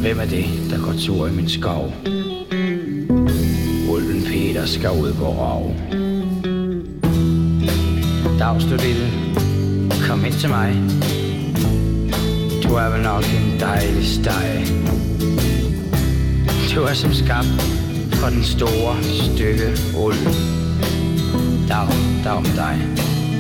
Hvem er det, der går tur i min skov? Ulven Peter skal ud på rov. Dags du lille, kom hen til mig. Du er vel nok en dejlig steg. Du er som skabt for den store stykke ulv. Dag med dig.